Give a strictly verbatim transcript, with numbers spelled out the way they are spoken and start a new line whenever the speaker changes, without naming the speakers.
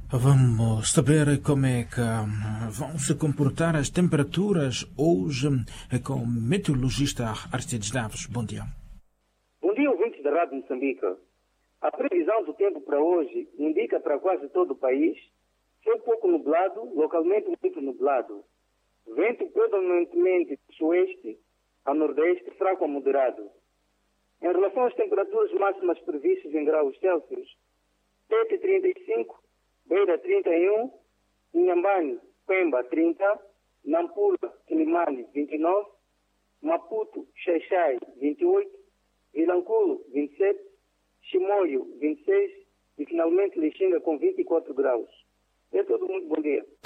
Vamos saber como é que hum, vão se comportar as temperaturas hoje hum, com o meteorologista Aristides Naves. Bom dia.
Bom dia, ouvintes da Rádio Moçambique. A previsão do tempo para hoje indica para quase todo o país céu pouco nublado, localmente muito nublado. Vento predominantemente do sueste a nordeste, fraco a moderado. Em relação às temperaturas máximas previstas em graus Celsius, Tete trinta e cinco, Beira trinta e um, Inhambane, Pemba trinta, Nampula, Quilimane vinte e nove, Maputo, Xaixai vinte e oito, Vilanculo vinte e sete, Chimoio vinte e seis e finalmente Lixinga com vinte e quatro graus. É todo muito bom dia.